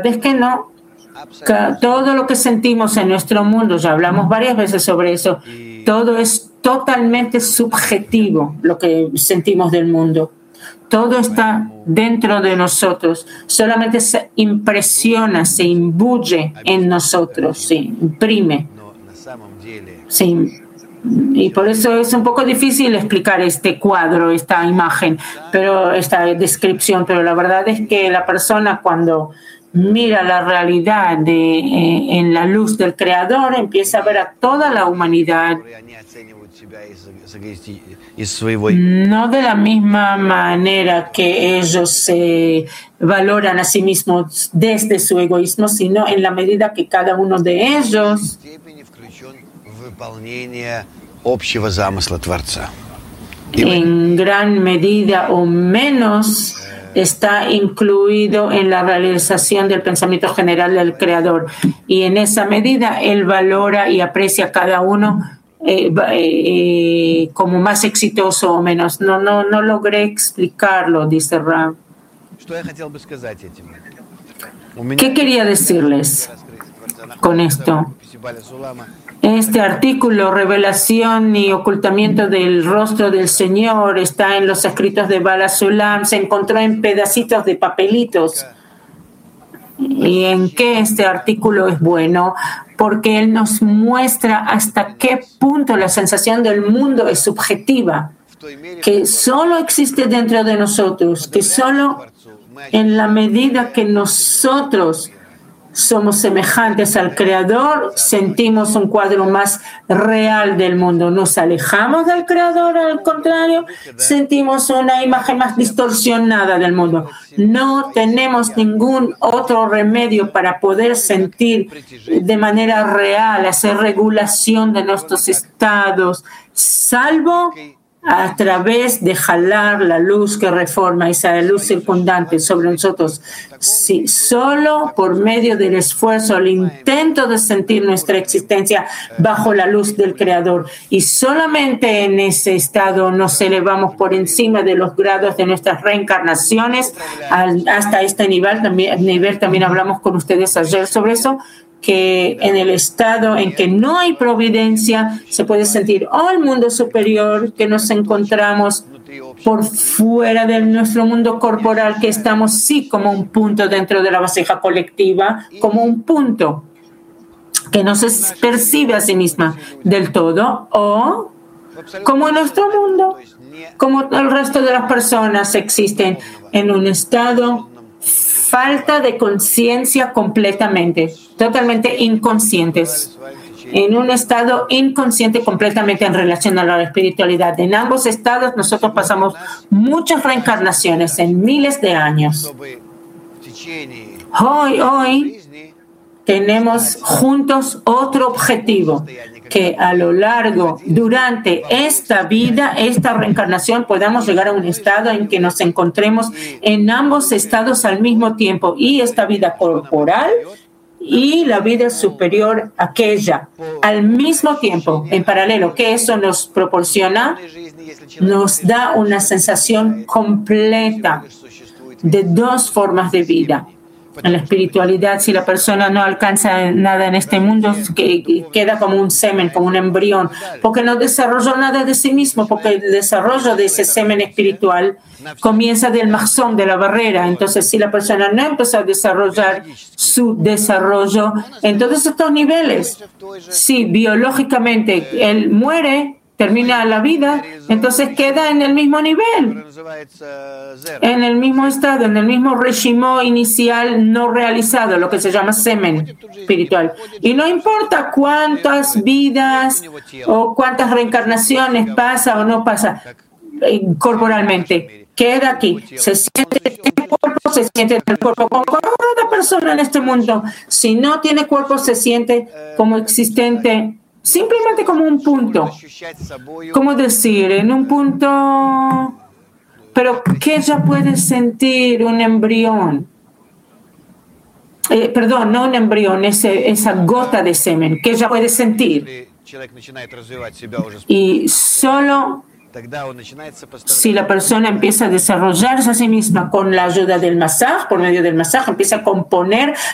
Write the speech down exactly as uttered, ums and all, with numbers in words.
es que no. Todo lo que sentimos en nuestro mundo, ya hablamos varias veces sobre eso, todo es totalmente subjetivo lo que sentimos del mundo. Todo está dentro de nosotros, solamente se impresiona, se imbuye en nosotros, se imprime. Sí. Y por eso es un poco difícil explicar este cuadro, esta imagen, pero esta descripción, pero la verdad es que la persona cuando mira la realidad de, eh, en la luz del Creador, empieza a ver a toda la humanidad, no de la misma manera que ellos se valoran a sí mismos desde su egoísmo, sino en la medida que cada uno de ellos en gran medida o menos está incluido en la realización del pensamiento general del Creador. Y en esa medida él valora y aprecia a cada uno eh, eh, como más exitoso o menos. No, no, no logré explicarlo, dice Ram. ¿Qué quería decirles con esto? Este artículo, Revelación y Ocultamiento del Rostro del Señor, está en los escritos de Bala Sulam, se encontró en pedacitos de papelitos. ¿Y en qué este artículo es bueno? Porque él nos muestra hasta qué punto la sensación del mundo es subjetiva, que solo existe dentro de nosotros, que solo en la medida que nosotros somos semejantes al Creador, sentimos un cuadro más real del mundo. Nos alejamos del Creador, al contrario, sentimos una imagen más distorsionada del mundo. No tenemos ningún otro remedio para poder sentir de manera real, hacer regulación de nuestros estados, salvo a través de jalar la luz que reforma, esa luz circundante sobre nosotros. Sí, solo por medio del esfuerzo, el intento de sentir nuestra existencia bajo la luz del Creador. Y solamente en ese estado nos elevamos por encima de los grados de nuestras reencarnaciones hasta este nivel. También, nivel, también hablamos con ustedes ayer sobre eso, que en el estado en que no hay providencia se puede sentir oh, el mundo superior, que nos encontramos por fuera de nuestro mundo corporal, que estamos sí como un punto dentro de la vasija colectiva, como un punto que no se percibe a sí misma del todo, o como en nuestro mundo, como el resto de las personas existen en un estado falta de conciencia completamente, totalmente inconscientes, en un estado inconsciente completamente en relación a la espiritualidad. En ambos estados nosotros pasamos muchas reencarnaciones en miles de años. Hoy, hoy tenemos juntos otro objetivo, que a lo largo, durante esta vida, esta reencarnación, podamos llegar a un estado en que nos encontremos en ambos estados al mismo tiempo, y esta vida corporal y la vida superior, aquella, al mismo tiempo, en paralelo, que eso nos proporciona, nos da una sensación completa de dos formas de vida. En la espiritualidad, si la persona no alcanza nada en este mundo, que queda como un semen, como un embrión, porque no desarrolló nada de sí mismo, porque el desarrollo de ese semen espiritual comienza del mahzón, de la barrera. Entonces, si la persona no empezó a desarrollar su desarrollo en todos estos niveles, si biológicamente él muere, termina la vida, entonces queda en el mismo nivel, en el mismo estado, en el mismo régimen inicial no realizado, lo que se llama semen espiritual. Y no importa cuántas vidas o cuántas reencarnaciones pasa o no pasa corporalmente, queda aquí, se siente en el cuerpo, se siente en el cuerpo como cada persona en este mundo. Si no tiene cuerpo, se siente como existente, simplemente como un punto. ¿Cómo decir? En un punto, pero ¿qué ya puede sentir un embrión? Eh, perdón, no un embrión, ese, esa gota de semen, ¿qué ya puede sentir? Y solo si la persona empieza a desarrollarse a sí misma con la ayuda del masaje, por medio del masaje, empieza a componer